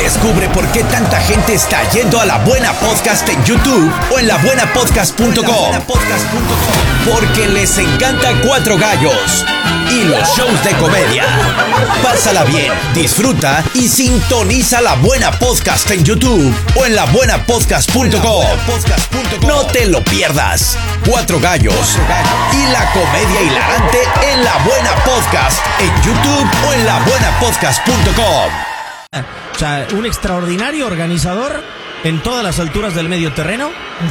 Descubre por qué tanta gente está yendo a La Buena Podcast en YouTube o en labuenapodcast.com. Porque les encanta Cuatro Gallos y los shows de comedia. Pásala bien, disfruta y sintoniza La Buena Podcast en YouTube o en labuenapodcast.com. No te lo pierdas. Cuatro Gallos y la comedia hilarante en La Buena Podcast en YouTube o en labuenapodcast.com. O sea, un extraordinario organizador en todas las alturas del medio terreno.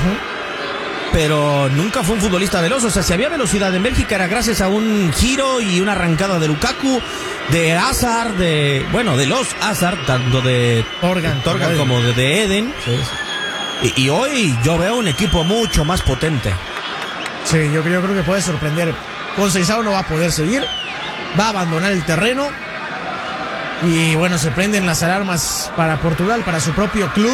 Pero nunca fue un futbolista veloz. O sea, si había velocidad en Bélgica era gracias a un giro y una arrancada de Lukaku, de Hazard, de los Hazard, tanto de Torgan como de Eden. Sí. Y hoy yo veo un equipo mucho más potente. Sí, yo creo que puede sorprender. Conceição no va a poder seguir, va a abandonar el terreno. Y bueno, se prenden las alarmas para Portugal, para su propio club.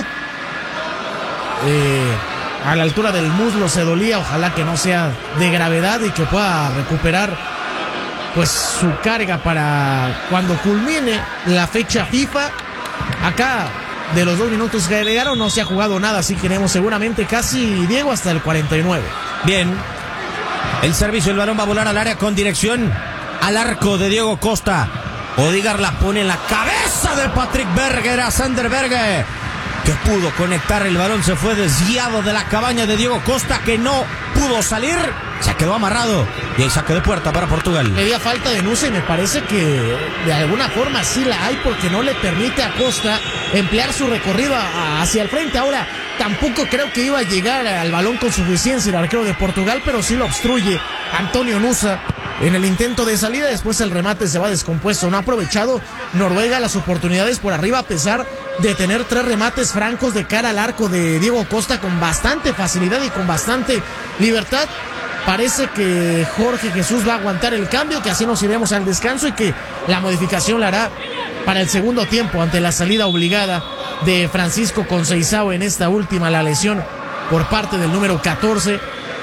A la altura del muslo se dolía, ojalá que no sea de gravedad y que pueda recuperar pues su carga para cuando culmine la fecha FIFA. Acá de los 2 minutos que agregaron no se ha jugado nada, así que tenemos seguramente casi, Diego, hasta el 49. Bien, el servicio, el balón va a volar al área con dirección al arco de Diego Costa. Odegaard la pone en la cabeza de Patrick Berger a Sander Berge, que pudo conectar el balón, se fue desviado de la cabaña de Diego Costa, que no pudo salir, se quedó amarrado y hay saque de puerta para Portugal. Pedía falta de Nusa y me parece que de alguna forma sí la hay, porque no le permite a Costa emplear su recorrido hacia el frente. Ahora, tampoco creo que iba a llegar al balón con suficiencia el arquero de Portugal, pero sí lo obstruye Antonio Nusa en el intento de salida. Después el remate se va descompuesto. No ha aprovechado Noruega las oportunidades por arriba, a pesar de tener 3 remates francos de cara al arco de Diego Costa con bastante facilidad y con bastante libertad. Parece que Jorge Jesús va a aguantar el cambio, que así nos iremos al descanso y que la modificación la hará para el segundo tiempo ante la salida obligada de Francisco Conceição en esta última, la lesión por parte del número 14.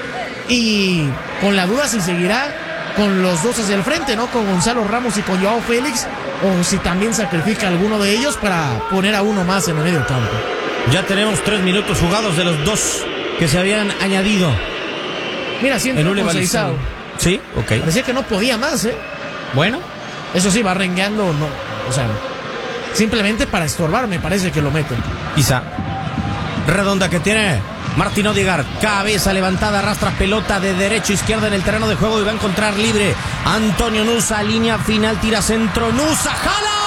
Y con la duda si seguirá con los dos hacia el frente, ¿no? Con Gonzalo Ramos y con Joao Félix, o si también sacrifica a alguno de ellos para poner a uno más en el medio campo. Ya tenemos 3 minutos jugados de los 2 que se habían añadido. Mira, si entró Conceição. Sí, ok. Parecía que no podía más, Bueno. Eso sí, va rengueando, no, o sea, simplemente para estorbar, me parece que lo meten. Quizá. Redonda que tiene Martín Odegaard, cabeza levantada, arrastra pelota de derecha a izquierda en el terreno de juego y va a encontrar libre Antonio Nusa, línea final, tira centro, Nusa, Haaland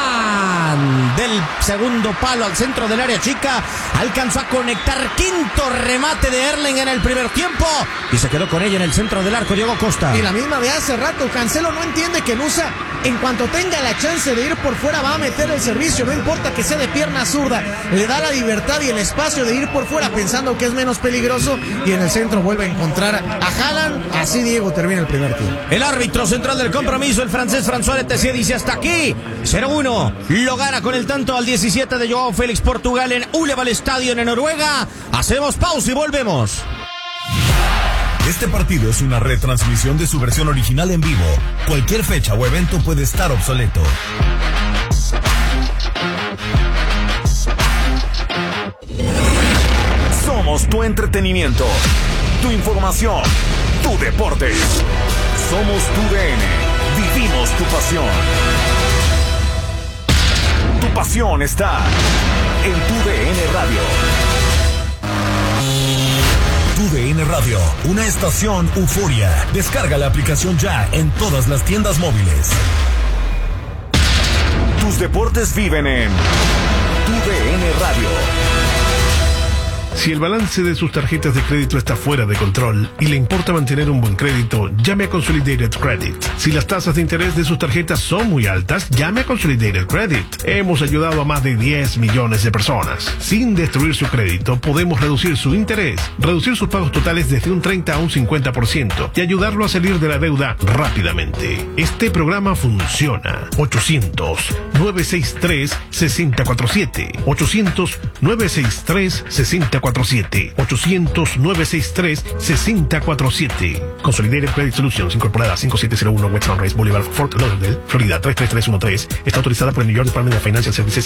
del segundo palo al centro del área chica, alcanzó a conectar, quinto remate de Erling en el primer tiempo y se quedó con ella en el centro del arco Diego Costa. Y la misma de hace rato, Cancelo no entiende que Nusa, en cuanto tenga la chance de ir por fuera, va a meter el servicio, no importa que sea de pierna zurda, le da la libertad y el espacio de ir por fuera pensando que es menos peligroso, y en el centro vuelve a encontrar a Haaland. Así, Diego, termina el primer tiempo. El árbitro central del compromiso, el francés François Letessier, dice hasta aquí, 0-1, lo gana con el tanto al 17 de Joao Félix Portugal en Uleval Stadion en Noruega. Hacemos pausa y volvemos. Este partido es una retransmisión de su versión original en vivo. Cualquier fecha o evento puede estar obsoleto. Somos tu entretenimiento, tu información, tu deporte. Somos tu DN. Vivimos tu pasión. Tu pasión está en tu DN Radio. Tu DN Radio, una estación euforia. Descarga la aplicación ya en todas las tiendas móviles. Tus deportes viven en Tu DN Radio. Si el balance de sus tarjetas de crédito está fuera de control y le importa mantener un buen crédito, llame a Consolidated Credit. Si las tasas de interés de sus tarjetas son muy altas, llame a Consolidated Credit. Hemos ayudado a más de 10 millones de personas. Sin destruir su crédito, podemos reducir su interés, reducir sus pagos totales desde un 30 a un 50% y ayudarlo a salir de la deuda rápidamente. Este programa funciona. 800-963-6047. 800-963-6047. 800-963-6047. Consolidated Credit Solutions, incorporada 5701 West Sunrise Boulevard, Fort Lauderdale, Florida 33313. Está autorizada por el New York Department of Financial Services